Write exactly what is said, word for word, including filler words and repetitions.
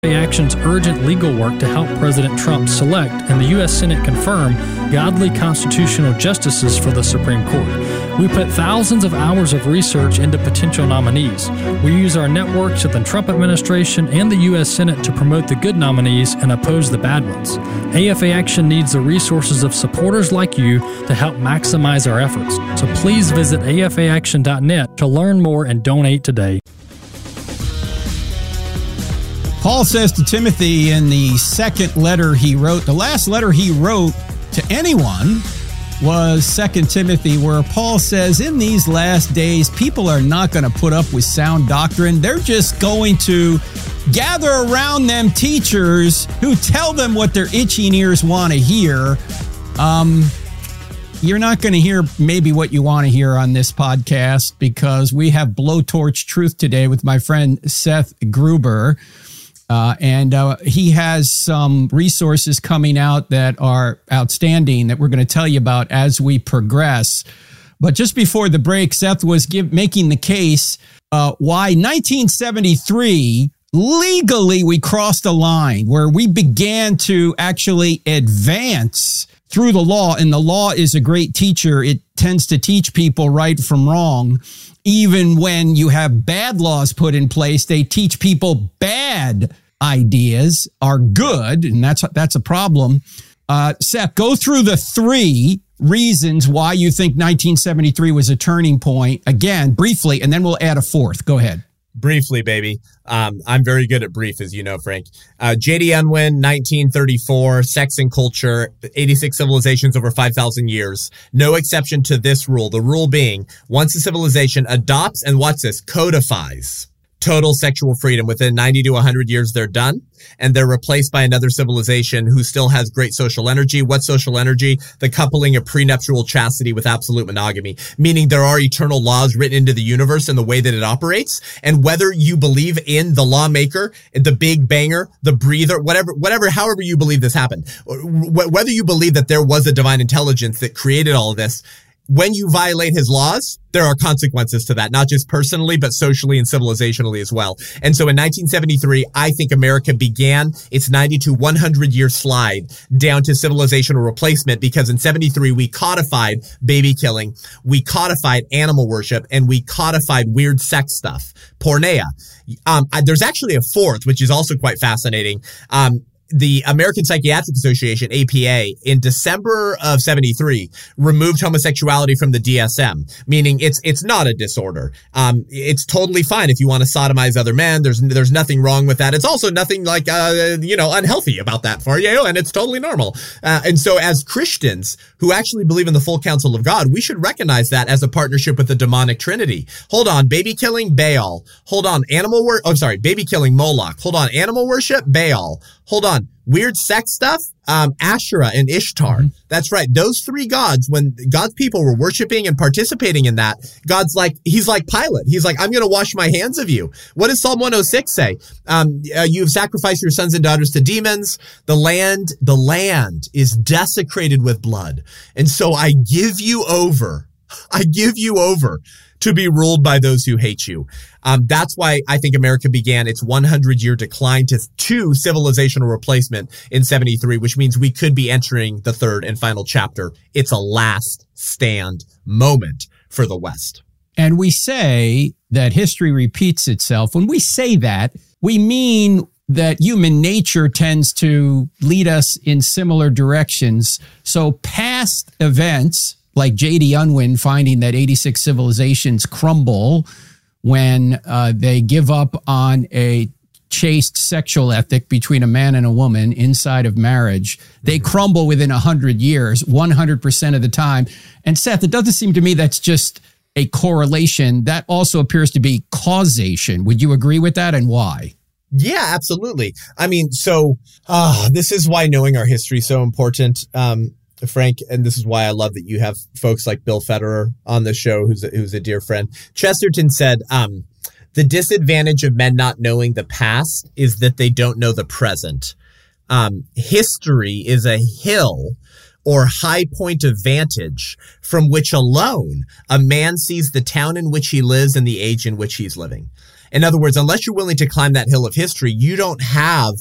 Action's urgent legal work to help President Trump select and the U S Senate confirm godly constitutional justices for the Supreme Court. We put thousands of hours of research into potential nominees. We use our networks at the Trump administration and the U S Senate to promote the good nominees and oppose the bad ones. A F A Action needs the resources of supporters like you to help maximize our efforts. So please visit A F A action dot net to learn more and donate today. Paul says to Timothy in the second letter he wrote, the last letter he wrote to anyone was Second Timothy, where Paul says, in these last days, people are not going to put up with sound doctrine. They're just going to gather around them teachers who tell them what their itching ears want to hear. Um, you're not going to hear maybe what you want to hear on this podcast, because we have Blowtorch Truth today with my friend Seth Gruber. Uh, and uh, he has some resources coming out that are outstanding that we're going to tell you about as we progress. But just before the break, Seth was give, making the case uh, why nineteen seventy-three, legally we crossed a line where we began to actually advance through the law. And the law is a great teacher. It tends to teach people right from wrong. Even when you have bad laws put in place, they teach people bad ideas are good, and that's that's a problem. Uh, Seth, go through the three reasons why you think nineteen seventy-three was a turning point, again, briefly, and then we'll add a fourth. Go ahead. Briefly, baby. Um, I'm very good at brief, as you know, Frank. Uh, J D. Unwin, nineteen thirty-four, Sex and Culture, eighty-six civilizations over five thousand years. No exception to this rule. The rule being, once a civilization adopts and, what's this, codifies total sexual freedom, within ninety to one hundred years, they're done. And they're replaced by another civilization who still has great social energy. What social energy? The coupling of prenuptial chastity with absolute monogamy, meaning there are eternal laws written into the universe and the way that it operates. And whether you believe in the lawmaker, the big banger, the breather, whatever, whatever, however you believe this happened, whether you believe that there was a divine intelligence that created all of this, when you violate his laws, there are consequences to that, not just personally, but socially and civilizationally as well. And so in nineteen seventy-three, I think America began its ninety to one hundred year slide down to civilizational replacement, because in seventy-three, we codified baby killing, we codified animal worship, and we codified weird sex stuff, porneia. Um, there's actually a fourth, which is also quite fascinating. Um, The American Psychiatric Association, A P A, in December of seventy-three, removed homosexuality from the D S M, meaning it's it's not a disorder. Um, it's totally fine if you want to sodomize other men. There's there's nothing wrong with that. It's also nothing like uh, you know unhealthy about that for you, and it's totally normal. Uh, and so, as Christians who actually believe in the full counsel of God, we should recognize that as a partnership with the demonic trinity. Hold on, baby killing, Baal. Hold on, animal worship. Oh, sorry, baby killing, Moloch. Hold on, animal worship, Baal. Hold on. Weird sex stuff, um, Asherah and Ishtar. Mm-hmm. That's right. Those three gods, when God's people were worshiping and participating in that, God's like, he's like Pilate. He's like, I'm going to wash my hands of you. What does Psalm one oh six say? Um, uh, you've sacrificed your sons and daughters to demons. The land, the land is desecrated with blood. And so I give you over. I give you over to be ruled by those who hate you. Um, that's why I think America began its one hundred year decline to, to civilizational replacement in seventy-three, which means we could be entering the third and final chapter. It's a last stand moment for the West. And we say that history repeats itself. When we say that, we mean that human nature tends to lead us in similar directions. So past events, like J D. Unwin finding that eighty-six civilizations crumble when uh, they give up on a chaste sexual ethic between a man and a woman inside of marriage. They mm-hmm. crumble within one hundred years, one hundred percent of the time. And Seth, it doesn't seem to me that's just a correlation. That also appears to be causation. Would you agree with that, and why? Yeah, absolutely. I mean, so uh, this is why knowing our history is so important. Um, Frank, and this is why I love that you have folks like Bill Federer on the show, who's a, who's a dear friend. Chesterton said, um, the disadvantage of men not knowing the past is that they don't know the present. Um, history is a hill or high point of vantage from which alone a man sees the town in which he lives and the age in which he's living. In other words, unless you're willing to climb that hill of history, you don't have